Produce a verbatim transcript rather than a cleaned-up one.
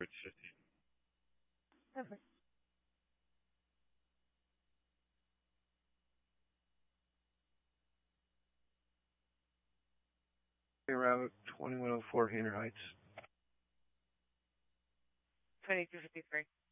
Bridge fifteen. Perfect. Route twenty-one oh four, Hainer Heights. twenty-two fifty-three.